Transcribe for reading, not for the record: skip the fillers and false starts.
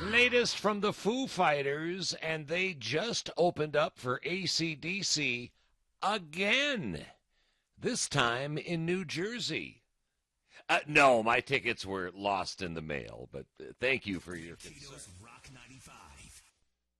Latest from the Foo Fighters, and they just opened up for AC/DC again, this time in New Jersey. No, my tickets were lost in the mail, but thank you for your concern. Rock 95.